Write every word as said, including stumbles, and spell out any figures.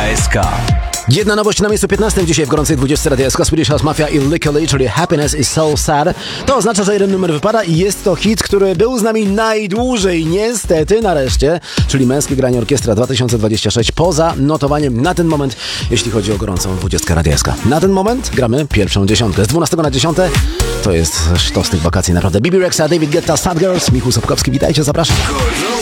S K. Jedna nowość na miejscu piętnastym dzisiaj w gorącej dwudziestce Radia S K. Swedish House Mafia i Lick Lee, czyli Happiness is So Sad. To oznacza, że jeden numer wypada i jest to hit, który był z nami najdłużej, niestety, nareszcie, czyli Męskie Granie Orkiestra dwa tysiące dwadzieścia sześć, poza notowaniem na ten moment, jeśli chodzi o gorącą dwudziestkę Radia S K. Na ten moment gramy pierwszą dziesiątkę. Z dwunastego na dziesiąte to jest sztos tych wakacji, naprawdę. Bibi Rexa, David Guetta, Sad Girls, Michał Sapkowski, witajcie, zapraszam.